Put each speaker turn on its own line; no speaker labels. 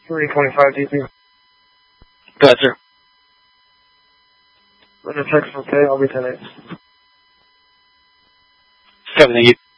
325 DP.
Go ahead, sir.
Roger, text okay, I'll be 10-8.
Kevin, thank you.